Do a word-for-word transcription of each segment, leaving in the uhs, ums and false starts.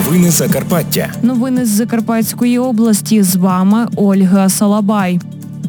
Новини Закарпаття. Новини з Закарпатської області. З вами Ольга Салабай.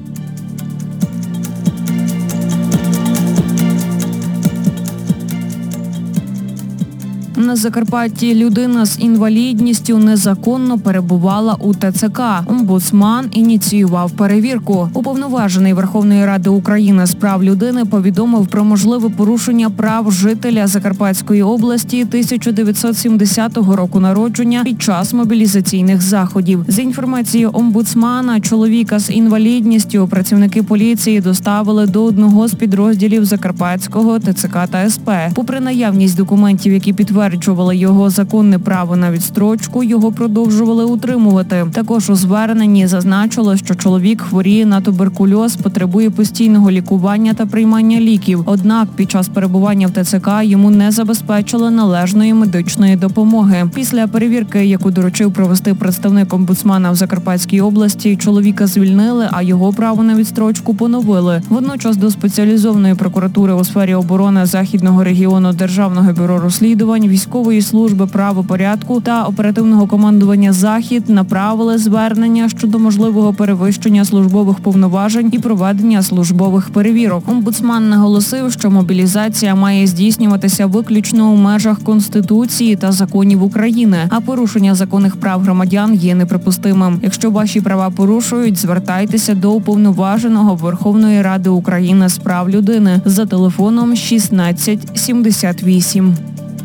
На Закарпатті людина з інвалідністю незаконно перебувала у ТЦК. Омбудсман ініціював перевірку. Уповноважений Верховної Ради України з прав людини повідомив про можливе порушення прав жителя Закарпатської області тисяча дев'ятсот сімдесятого року народження під час мобілізаційних заходів. За інформацією омбудсмана, чоловіка з інвалідністю працівники поліції доставили до одного з підрозділів Закарпатського ТЦК та СП. Попри наявність документів, які підтверджують Підтверджували його законне право на відстрочку, його продовжували утримувати. Також у зверненні зазначило, що чоловік хворіє на туберкульоз, потребує постійного лікування та приймання ліків. Однак під час перебування в ТЦК йому не забезпечили належної медичної допомоги. Після перевірки, яку доручив провести представник омбудсмана в Закарпатській області, чоловіка звільнили, а його право на відстрочку поновили. Водночас до спеціалізованої прокуратури у сфері оборони Західного регіону Державного бюро розслідувань, військової служби правопорядку та оперативного командування «Захід» направили звернення щодо можливого перевищення службових повноважень і проведення службових перевірок. Омбудсман наголосив, що мобілізація має здійснюватися виключно у межах Конституції та законів України, а порушення законних прав громадян є неприпустимим. Якщо ваші права порушують, звертайтеся до уповноваженого Верховної Ради України з прав людини за телефоном шістнадцять сімдесят вісім.